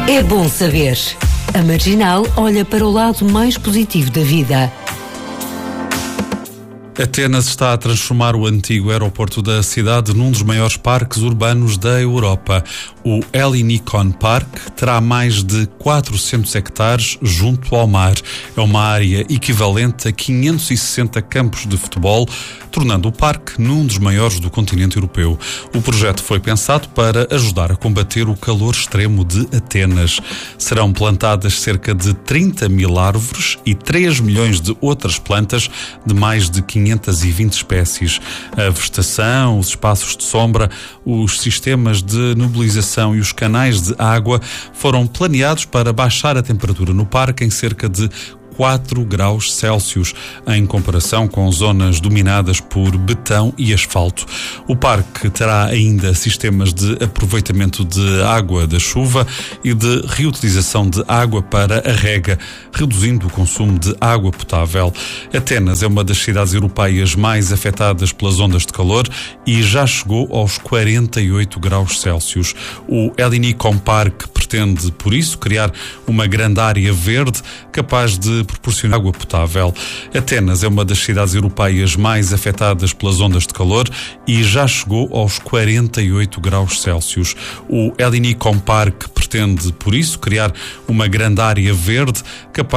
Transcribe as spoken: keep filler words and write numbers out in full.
É bom saber. A Marginal olha para o lado mais positivo da vida. Atenas está a transformar o antigo aeroporto da cidade num dos maiores parques urbanos da Europa. O Ellinikon Park terá mais de quatrocentos hectares junto ao mar. É uma área equivalente a quinhentos e sessenta campos de futebol, tornando o parque num dos maiores do continente europeu. O projeto foi pensado para ajudar a combater o calor extremo de Atenas. Serão plantadas cerca de trinta mil árvores e três milhões de outras plantas de mais de quinhentas e vinte espécies. A vegetação, os espaços de sombra, os sistemas de nebulização e os canais de água foram planeados para baixar a temperatura no parque em cerca de quatro graus Celsius, em comparação com zonas dominadas por betão e asfalto. O parque terá ainda sistemas de aproveitamento de água da chuva e de reutilização de água para a rega, reduzindo o consumo de água potável. Atenas é uma das cidades europeias mais afetadas pelas ondas de calor e já chegou aos quarenta e oito graus Celsius. O Ellinikon Park pretende, por isso, criar uma grande área verde capaz de proporcionar água potável. Atenas é uma das cidades europeias mais afetadas pelas ondas de calor e já chegou aos quarenta e oito graus Celsius. O Ellinikon Park pretende, por isso, criar uma grande área verde capaz